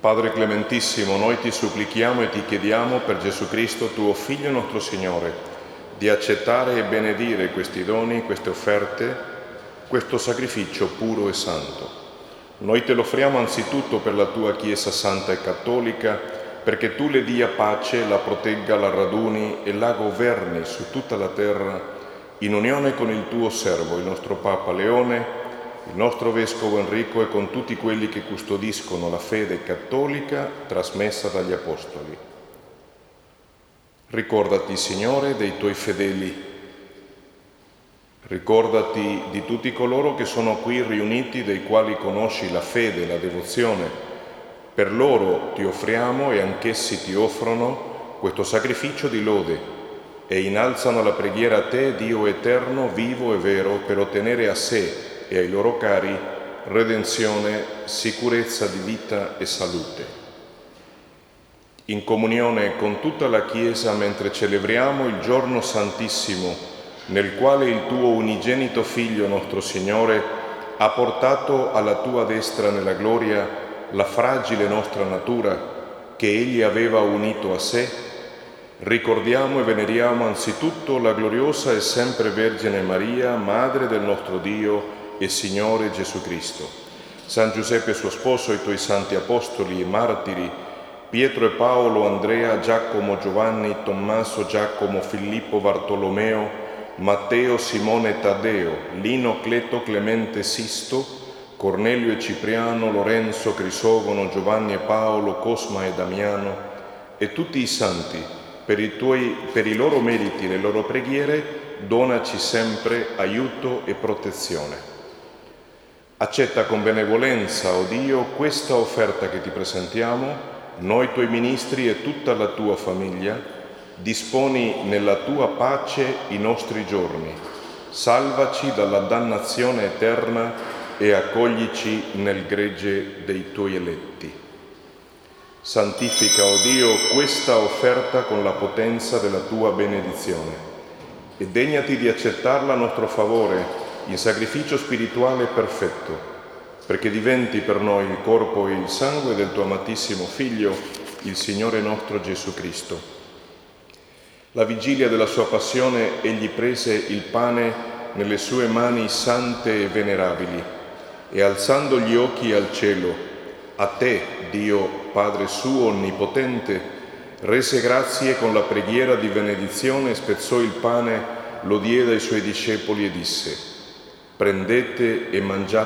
Padre clementissimo, noi ti supplichiamo e ti chiediamo per Gesù Cristo, tuo Figlio e nostro Signore, di accettare e benedire questi doni, queste offerte, questo sacrificio puro e santo. Noi te lo offriamo anzitutto per la tua Chiesa santa e cattolica, perché tu le dia pace, la protegga, la raduni e la governi su tutta la terra, in unione con il tuo servo, il nostro Papa Leone, il nostro Vescovo Enrico e con tutti quelli che custodiscono la fede cattolica trasmessa dagli Apostoli. Ricordati, Signore, dei tuoi fedeli. Ricordati di tutti coloro che sono qui riuniti, dei quali conosci la fede e la devozione. Per loro ti offriamo e anch'essi ti offrono questo sacrificio di lode e innalzano la preghiera a te, Dio eterno, vivo e vero, per ottenere a sé e ai loro cari redenzione, sicurezza di vita e salute. In comunione con tutta la Chiesa, mentre celebriamo il giorno santissimo, nel quale il tuo unigenito Figlio, nostro Signore, ha portato alla tua destra nella gloria la fragile nostra natura che Egli aveva unito a sé, ricordiamo e veneriamo anzitutto la gloriosa e sempre Vergine Maria, Madre del nostro Dio e Signore Gesù Cristo, San Giuseppe suo sposo, i tuoi santi apostoli e martiri, Pietro e Paolo, Andrea, Giacomo, Giovanni, Tommaso, Giacomo, Filippo, Bartolomeo, Matteo, Simone e Taddeo, Lino, Cleto, Clemente, Sisto, Cornelio e Cipriano, Lorenzo, Crisogono, Giovanni e Paolo, Cosma e Damiano, e tutti i santi, per i loro meriti e le loro preghiere, donaci sempre aiuto e protezione. Accetta con benevolenza, o Dio, questa offerta che ti presentiamo, noi tuoi ministri e tutta la tua famiglia. Disponi nella tua pace i nostri giorni, salvaci dalla dannazione eterna e accoglici nel gregge dei tuoi eletti. Santifica, o Dio, questa offerta con la potenza della tua benedizione e degnati di accettarla a nostro favore in sacrificio spirituale perfetto, perché diventi per noi il corpo e il sangue del tuo amatissimo Figlio, il Signore nostro Gesù Cristo. La vigilia della sua passione egli prese il pane nelle sue mani sante e venerabili e alzando gli occhi al cielo, a te, Dio Padre suo onnipotente, rese grazie con la preghiera di benedizione, spezzò il pane, lo diede ai suoi discepoli e disse: prendete e mangiate